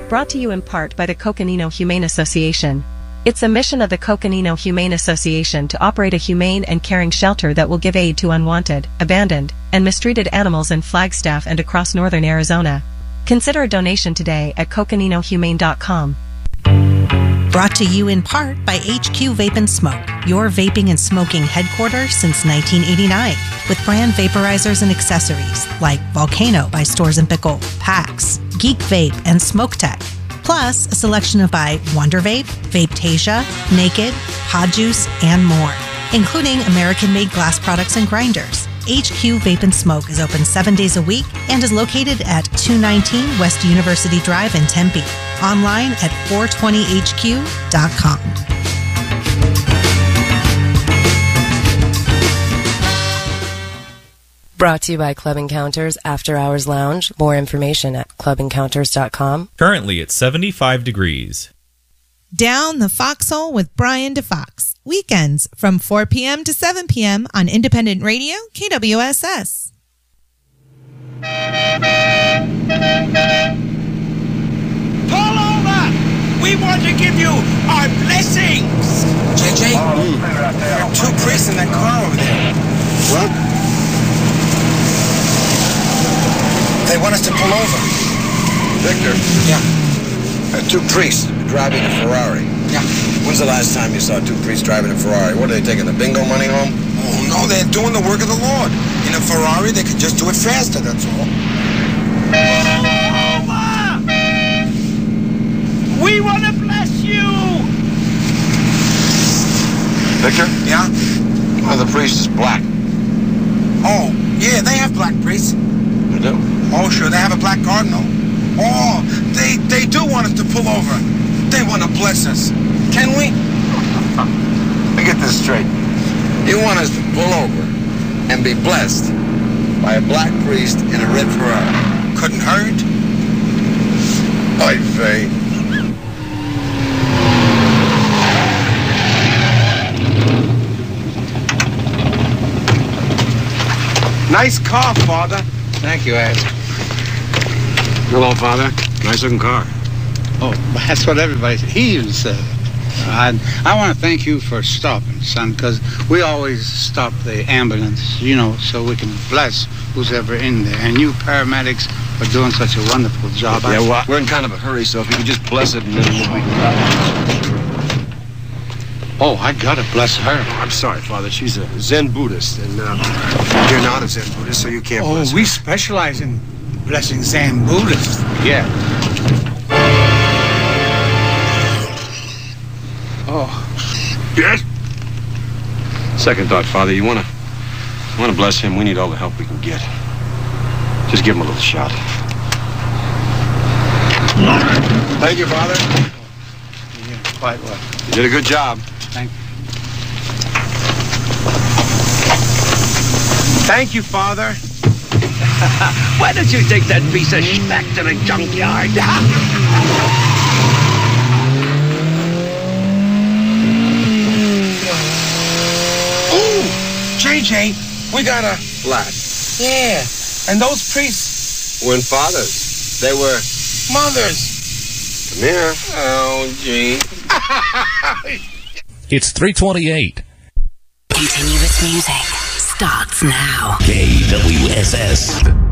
Brought to you in part by the Coconino Humane Association. It's a mission of the Coconino Humane Association to operate a humane and caring shelter that will give aid to unwanted, abandoned, and mistreated animals in Flagstaff and across northern Arizona. Consider a donation today at coconinohumane.com. Brought to you in part by HQ Vape and Smoke, your vaping and smoking headquarters since 1989, with brand vaporizers and accessories like Volcano by Storz & Bickel, PAX, Geek Vape, and Smoke Tech. Plus, a selection of by Wonder Vape, Vapetasia, Naked, Pod Juice, and more, including American-made glass products and grinders. HQ Vape and Smoke is open 7 days a week and is located at 219 West University Drive in Tempe. Online at 420hq.com. Brought to you by Club Encounters After Hours Lounge. More information at clubencounters.com. Currently at 75 degrees. Down the Foxhole with Brian DeFox. Weekends from 4 p.m. to 7 p.m. on Independent Radio, KWSS. Pull over! We want to give you our blessings! JJ, there are two priests in that car over there. What? They want us to pull over. Victor? Yeah. Two priests driving a Ferrari. Yeah. When's the last time you saw two priests driving a Ferrari? What are they taking, the bingo money home? Oh, no, they're doing the work of the Lord. In a Ferrari, they could just do it faster, that's all. Pull over! We want to bless you! Victor? Yeah? One of the priests is black. Oh, yeah, they have black priests. They do? Oh, sure, they have a black cardinal. Oh, they do want us to pull over. They want to bless us. Can we? Let me get this straight. You want us to pull over and be blessed by a black priest in a red Ferrari? Couldn't hurt. By faith. Nice car, Father. Thank you, Ed. Hello, Father. Nice looking car. Oh, that's what everybody said. He even said it. I want to thank you for stopping, son, because we always stop the ambulance, you know, so we can bless who's ever in there. And you paramedics are doing such a wonderful job. Yeah, well, we're in kind of a hurry, so if you could just bless it and then we'll be... Oh, I gotta bless her. I'm sorry, Father. She's a Zen Buddhist, and you're not a Zen Buddhist, so you can't bless her. We specialize in blessing Zen Buddhists. Yeah. Oh. Yes? Second thought, Father. You wanna bless him? We need all the help we can get. Just give him a little shot. Thank you, Father. Yeah, quite well. You did a good job. Thank you. Thank you, Father. Why don't you take that piece of schmack to the junkyard? Ooh, JJ, we got a... Flat. Yeah, and those priests... Weren't fathers. They were... Mothers. Come here. Oh, gee. It's 3:28. Continuous music starts now. KWSS.